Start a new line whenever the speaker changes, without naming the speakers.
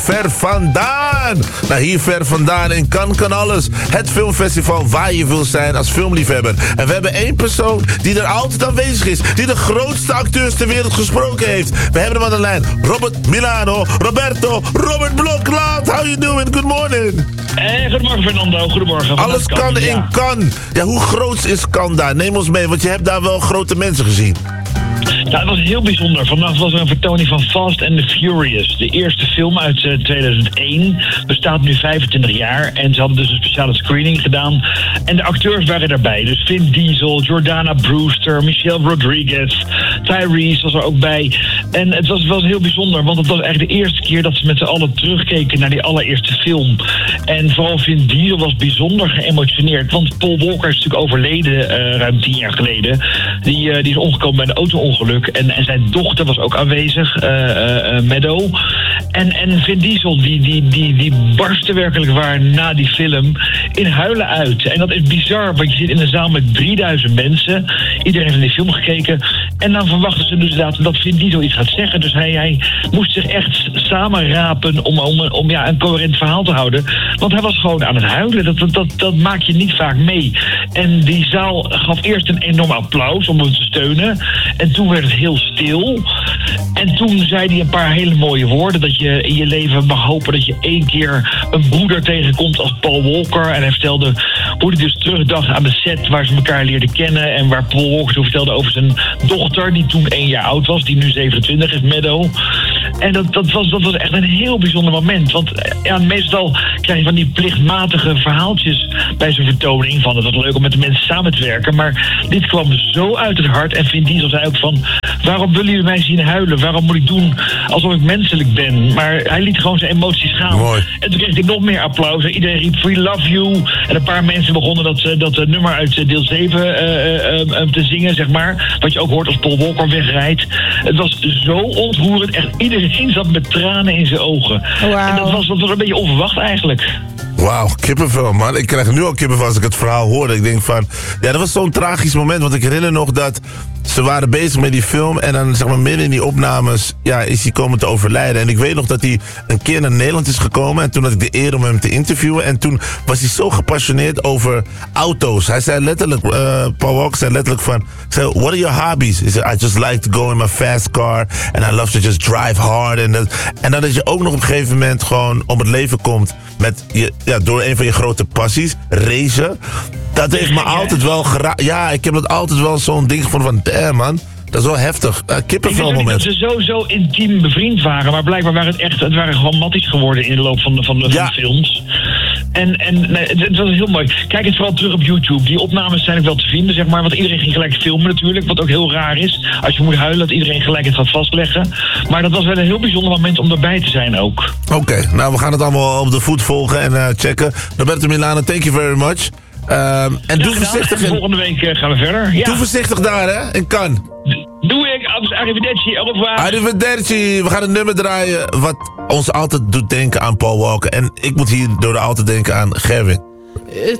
ver vandaan. Nou, hier ver vandaan in Cannes kan alles. Het filmfestival waar je wil zijn als filmliefhebber. En we hebben één persoon die er altijd aanwezig is. Die de grootste acteurs ter wereld gesproken heeft. We hebben hem aan de lijn. Robert Milano. Robert Blokland. How you doing? Good morning.
Goedemorgen Fernando. Goedemorgen.
Alles kan in Cannes. Ja, hoe groot is Cannes daar? Neem ons mee, want je hebt daar wel grote mensen gezien.
Ja, het was heel bijzonder. Vandaag was er een vertoning van Fast and the Furious. De eerste film uit 2001. Bestaat nu 25 jaar. En ze hadden dus een speciale screening gedaan. En de acteurs waren daarbij. Dus Vin Diesel, Jordana Brewster, Michelle Rodriguez, Tyrese was er ook bij. En het was heel bijzonder. Want het was eigenlijk de eerste keer dat ze met z'n allen terugkeken naar die allereerste film. En vooral Vin Diesel was bijzonder geëmotioneerd. Want Paul Walker is natuurlijk overleden ruim 10 jaar geleden. Die is omgekomen bij een auto-ongeluk. En zijn dochter was ook aanwezig, Meadow. En Vin Diesel, die barstte werkelijk waar na die film in huilen uit. En dat is bizar, want je zit in een zaal met 3000 mensen. Iedereen heeft naar die film gekeken. En dan verwachten ze dus inderdaad dat Vin Diesel iets gaat zeggen. Dus hij moest zich echt samenrapen om een coherent verhaal te houden. Want hij was gewoon aan het huilen. Dat maak je niet vaak mee. En die zaal gaf eerst een enorm applaus om hem te steunen. En toen werd het heel stil. En toen zei hij een paar hele mooie woorden. Dat je in je leven mag hopen dat je 1 keer een broeder tegenkomt als Paul Walker. En hij vertelde hoe hij dus terugdacht aan de set waar ze elkaar leerden kennen. En waar Paul Walker toen vertelde over zijn dochter, die toen 1 jaar oud was. Die nu 27 is, Meadow. En dat was echt een heel bijzonder moment. Want ja, meestal krijg je van die plichtmatige verhaaltjes bij zo'n vertoning. Van het was leuk om met de mensen samen te werken. Maar dit kwam zo uit het hart. En Vin Diesel zei ook van, waarom willen jullie mij zien huilen? Waarom moet ik doen alsof ik menselijk ben? Maar hij liet gewoon zijn emoties gaan.
Mooi.
En toen kreeg hij nog meer applaus. Iedereen riep, we love you. En een paar mensen begonnen dat nummer uit deel 7 te zingen, zeg maar. Wat je ook hoort als Paul Walker wegrijdt. Het was zo ontroerend. Echt iedereen zat met tranen in zijn ogen. Wow. En dat was een beetje onverwacht eigenlijk.
Wauw, kippenvel, man. Ik krijg nu al kippenvel als ik het verhaal hoorde. Ik denk van, ja, dat was zo'n tragisch moment. Want ik herinner nog dat ze waren bezig met die film. En dan, zeg maar, midden in die opnames, ja, is hij komen te overlijden. En ik weet nog dat hij een keer naar Nederland is gekomen. En toen had ik de eer om hem te interviewen. En toen was hij zo gepassioneerd over auto's. Hij zei letterlijk, Paul Walker zei letterlijk van, what are your hobbies? He said, I just like to go in my fast car. And I love to just drive hard. En dat je ook nog op een gegeven moment gewoon om het leven komt met door een van je grote passies, racen. Dat heeft me altijd wel geraakt. Ja, ik heb dat altijd wel zo'n ding gevonden van, damn man, dat is wel heftig. Kippenvel moment.
Ik dat ze zo intiem bevriend waren, maar blijkbaar waren het waren gewoon matties geworden in de loop van de films. En het was heel mooi. Kijk het vooral terug op YouTube. Die opnames zijn ook wel te vinden, zeg maar. Want iedereen ging gelijk filmen natuurlijk. Wat ook heel raar is. Als je moet huilen, dat iedereen gelijk het gaat vastleggen. Maar dat was wel een heel bijzonder moment om erbij te zijn ook.
Oké, nou we gaan het allemaal op de voet volgen en checken. Roberto Milano, thank you very much. En doe voorzichtig.
En volgende week gaan we verder. Ja.
Doe voorzichtig daar, hè, in Cannes.
Doe ik. Arrivederci. Au revoir.
Arrivederci. We gaan een nummer draaien wat ons altijd doet denken aan Paul Walker. En ik moet hier door altijd denken aan Gerwin.